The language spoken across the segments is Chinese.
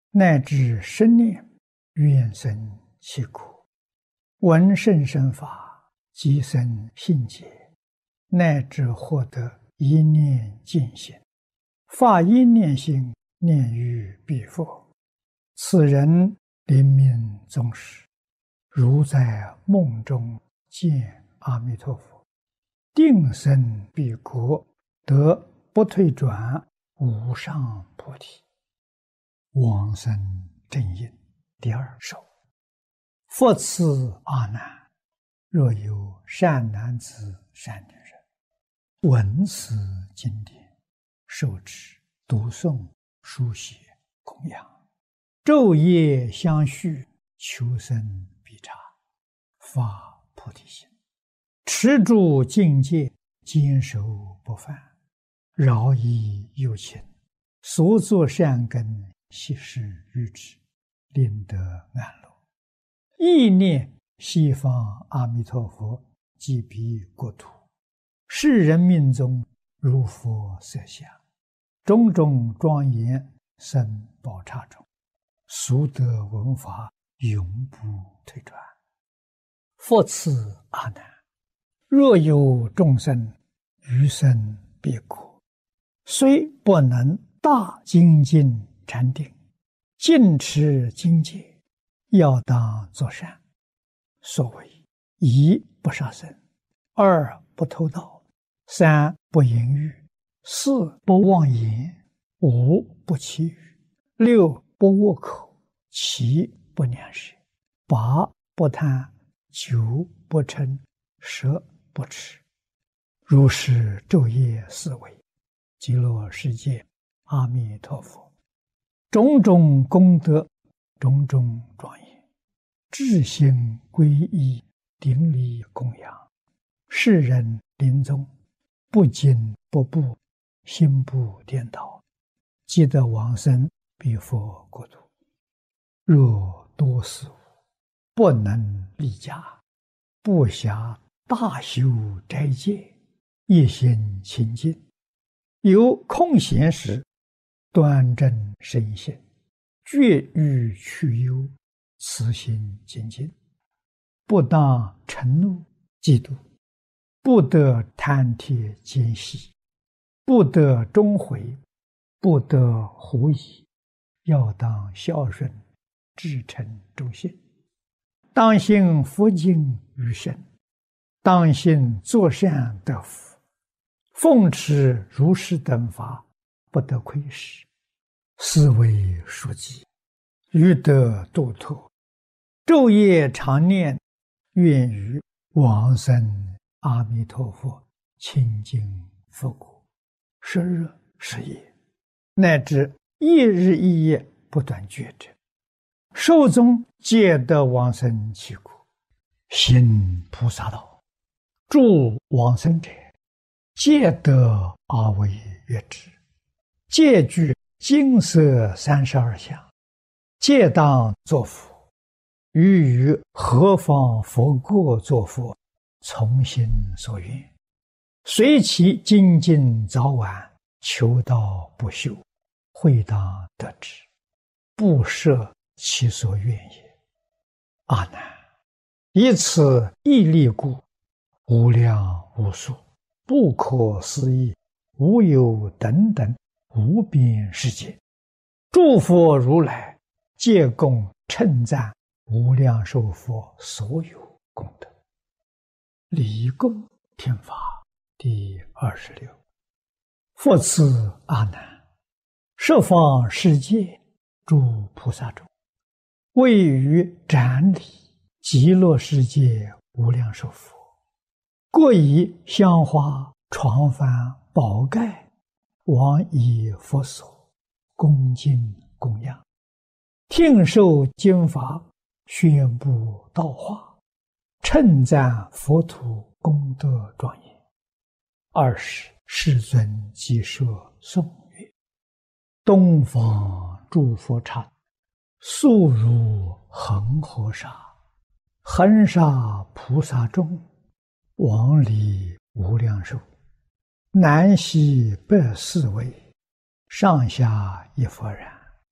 乃至生念，愿生其苦；闻甚深法，即生信解，乃至获得一念净心，发一念心，念于彼佛。此人临命终时，如在梦中见阿弥陀佛，定生彼国，得不退转无上菩提。往生正因第二首。复次阿难，若有善男子善女人，闻此经典，受持读诵书写供养，昼夜相续，求生必察，发菩提心，持住境界，坚守不犯，饶益有情，所作善根悉施于之，令得安乐。意念西方阿弥陀佛即彼国土，世人命中如佛色相，种种庄严生宝刹中，速得闻法，永不退转。复次阿难，若有众生余生彼国，虽不能大精进禅定，尽持经戒，要当作善。所谓一不杀生，二不偷盗，三不淫欲，四不妄言，五不绮语，六不恶口，七不两舌，八不贪，九不嗔，十不痴。如是昼夜思维，极乐世界阿弥陀佛种种功德，种种庄严，至心皈依，顶礼供养，世人临终不惊不怖，心不颠倒，即得往生彼佛国土。若多事无，不能立家，不暇大修斋戒，一心清净，有空闲时，端正身心，绝欲去忧，慈心精进，不当嗔怒嫉妒，不得贪帖奸细，不得终悔，不得狐疑，要当孝顺，至诚忠信，当信佛经于身，当信作善得福，奉持如是等法，不得亏失，是为书记，欲得度脱，昼夜常念，愿于往生阿弥陀佛清净佛国，时日时夜，乃至一日一夜不断觉者，寿终皆得往生其国，行菩萨道，助往生者，皆得阿惟越致，皆具金色32相，皆当作佛，于何方佛国作佛，从心所愿，随其精进早晚，求道不休，会当得之，不设其所愿也。阿难，以此毅力故，无量无数，不可思议，无有等等无边世界，诸佛如来皆共称赞无量寿佛所有功德。离供听法第26。复次阿难，十方世界诸菩萨中，位于展礼极乐世界无量寿佛，各以香花床幡宝盖往以佛所，恭敬供养，听受经法，宣布道化，称赞佛土功德庄严。20世尊即说颂曰：东方诸佛刹，速如恒河沙，恒沙菩萨众，往礼无量寿，南西北四围，上下一佛然。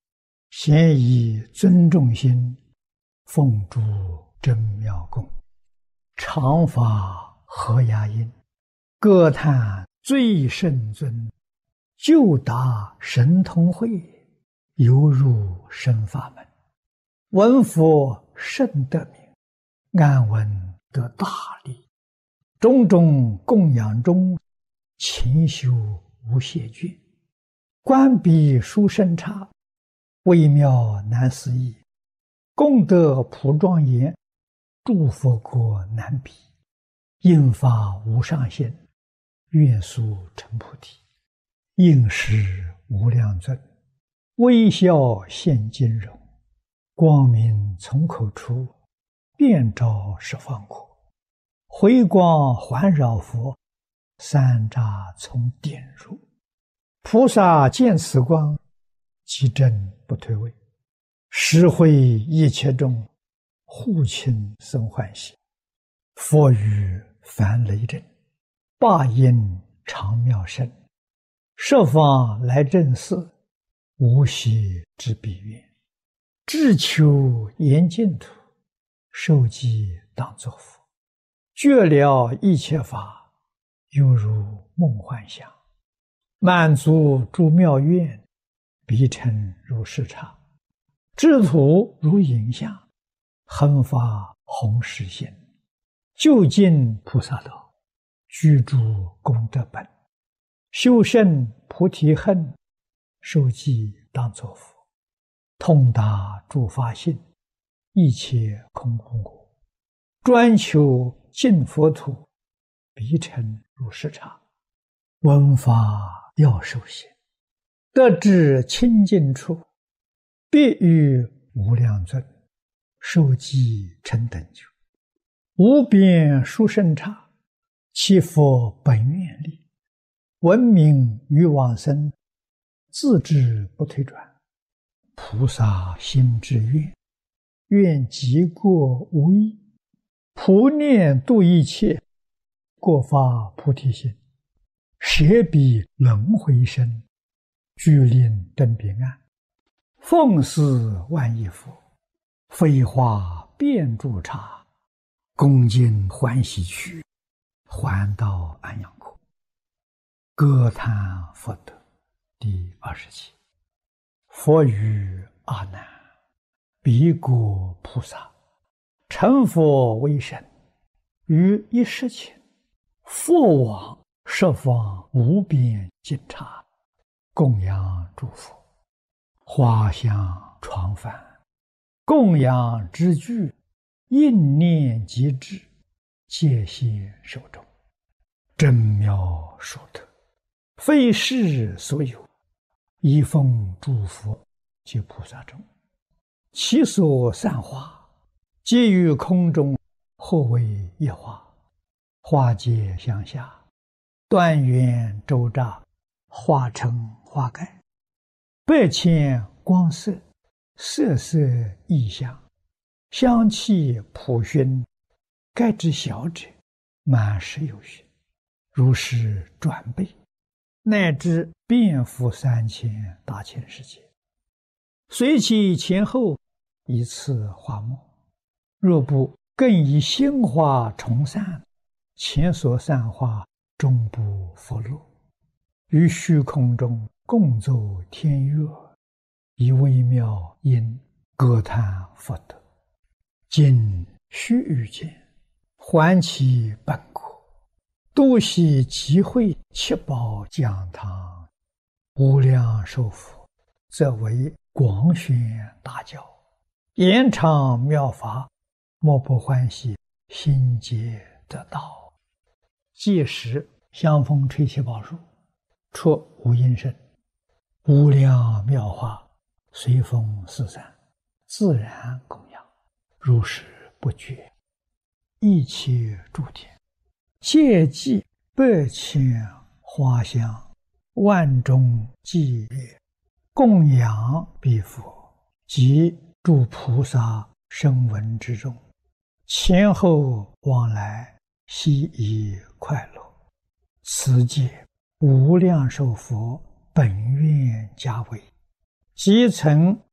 先以尊重心，奉诸真妙供，常法合雅音，歌叹最圣尊，就达神通会，犹入深法门。闻佛甚得名，安闻得大利。种种供养中，勤修无懈倦。观彼殊胜刹，微妙难思议。功德普庄严，诸佛国难比。应发无上限，愿速成菩提。应时无量尊，微笑现金容。光明从口出，遍照十方国。回光环绕佛，三匝从点入。菩萨见此光，即正不退位。实会一切众，护亲生欢喜。佛语凡雷震，霸音常妙声。设方来正寺，无息之彼愿。志求严净土，受记当作佛。觉了一切法，犹如梦幻想。满足诸妙愿，必成如是刹。智土如影像，恒发弘誓心。究竟菩萨道，居住功德本。修胜菩提恨，受记当作佛。通达诸法性，一切空空果。专求净佛土，必成如是刹。闻法要受行，得至清净处，必与无量尊，受记成等觉。无边殊胜刹，其佛本愿力。闻名于往生，自知不退转。菩萨心之愿，愿极过无异。普念度一切，过发菩提心。舍彼轮回身，具令登彼岸。奉事万亿佛，飞花遍诸刹。恭敬欢喜去，还到安养国。歌叹佛德第27。佛语阿难：彼国菩萨，成佛为身，于一时前，佛往十方无边尽刹，供养诸佛。花香传梵，供养之具，应念即至，戒谢受众。真妙殊特，非世所有。一奉诸佛及菩萨众，其所散花，皆于空中，或为一花。花皆向下，端圆周匝，化成花盖。百千光色，色色异香，香气普熏。盖之小者，满十有余。如是转倍，乃至遍覆3000大千世界。随其前后，一次花末。若不更以新花重散，前所散花终不复落。于虚空中共奏天乐，以微妙音歌叹佛德。今须臾间，还其本国。度悉集会七宝讲堂，无量寿佛，则为广宣大教，延长妙法，莫不欢喜，心皆得道。届时香风吹七宝树，出无音声，无量妙法随风四散，自然供养，如是不绝。一切诸天戒祭百千花香，万众伎乐，供养彼佛及诸菩萨声闻之众，前后往来，悉以快乐。此界无量寿佛本愿家为，即曾